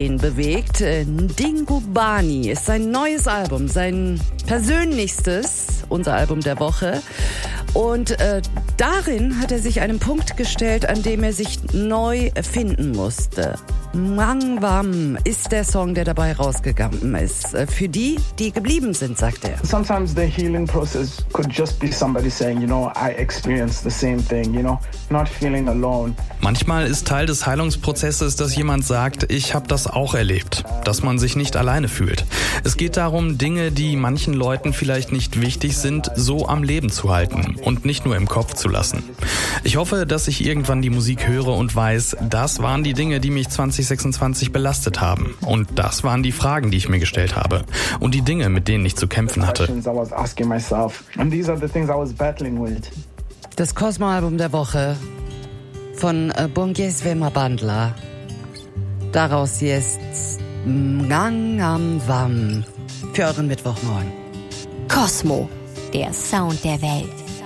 ihn bewegt. Ndingubani ist sein neues Album, sein persönlichstes, unser Album der Woche. Und darin hat er sich einem Punkt gestellt, an dem er sich neu finden musste. Mangwam ist der Song, der dabei rausgegangen ist. Für die geblieben sind, sagt er. Sometimes the healing process could just be somebody saying, I experienced the same thing, not feeling alone. Manchmal ist Teil des Heilungsprozesses, dass jemand sagt, ich habe das auch erlebt, dass man sich nicht alleine fühlt. Es geht darum, Dinge, die manchen Leuten vielleicht nicht wichtig sind, so am Leben zu halten und nicht nur im Kopf zu lassen. Ich hoffe, dass ich irgendwann die Musik höre und weiß, das waren die Dinge, die mich 2026 belastet haben. Und das waren die Fragen, die ich mir gestellt habe. Und die Dinge, mit denen ich zu kämpfen hatte. Das Cosmo-Album der Woche von Bongeswema Bandla. Daraus jetzt Mngangam Wam für euren Mittwochmorgen. Cosmo, der Sound der Welt.